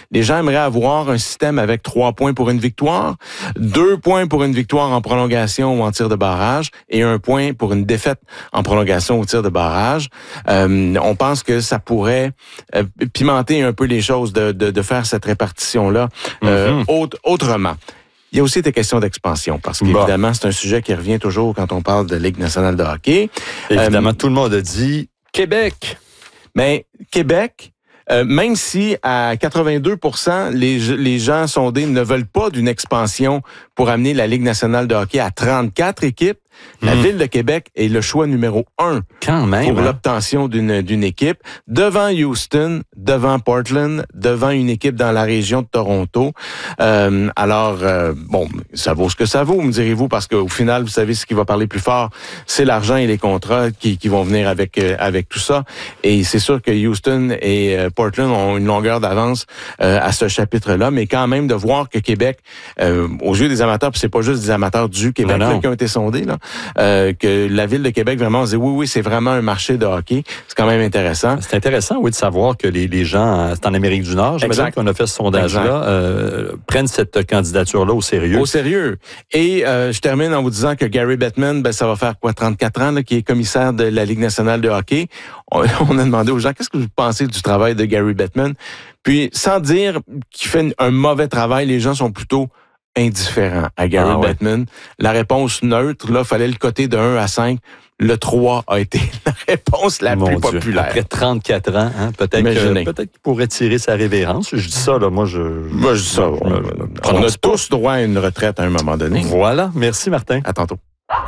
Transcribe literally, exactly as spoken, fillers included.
Les gens aimeraient avoir un système avec trois points pour une victoire, deux points pour une victoire en prolongation ou en tir de barrage et un point pour une défaite en prolongation ou tir de barrage. Euh, on pense que ça pourrait euh, pimenter un peu les choses de, de, de faire cette répartition-là euh, mm-hmm. autre, autrement. Il y a aussi des questions d'expansion, parce qu'évidemment, bon. c'est un sujet qui revient toujours quand on parle de Ligue nationale de hockey. Évidemment, euh, tout le monde a dit Québec. Mais Québec, euh, même si à quatre-vingt-deux pour cent les, les gens sondés ne veulent pas d'une expansion pour amener la Ligue nationale de hockey à trente-quatre équipes, la mmh. Ville de Québec est le choix numéro un Quand même, pour hein? l'obtention d'une, d'une équipe, devant Houston, devant Portland, devant une équipe dans la région de Toronto. Euh, alors, euh, bon, ça vaut ce que ça vaut, me direz-vous, parce qu'au final, vous savez, ce qui va parler plus fort, c'est l'argent et les contrats qui, qui vont venir avec euh, avec tout ça. Et c'est sûr que Houston et euh, Portland ont une longueur d'avance euh, à ce chapitre-là, mais quand même de voir que Québec, euh, aux yeux des amateurs, puis c'est pas juste des amateurs du Québec là, qui ont été sondés, là, Euh, que la Ville de Québec vraiment dit oui, oui, c'est vraiment un marché de hockey. C'est quand même intéressant. C'est intéressant, oui, de savoir que les, les gens, c'est en Amérique du Nord, j'imagine qu'on a fait ce sondage-là, euh, prennent cette candidature-là au sérieux. Au sérieux. Et euh, je termine en vous disant que Gary Bettman, ben ça va faire quoi, trente-quatre ans, là, qui est commissaire de la Ligue nationale de hockey. On, on a demandé aux gens, qu'est-ce que vous pensez du travail de Gary Bettman? Puis, sans dire qu'il fait un mauvais travail, les gens sont plutôt indifférent à Gary ah, ouais. Bettman. La réponse neutre, là, fallait le coter de un à cinq. Le trois a été la réponse la Mon plus Dieu. populaire. Après trente-quatre ans, hein, peut-être, que, peut-être qu'il pourrait tirer sa révérence. Je dis ça, là, moi, je... Moi, je dis ça. On, on, on a tous droit à une retraite à un moment donné. Voilà. Merci, Martin. À tantôt.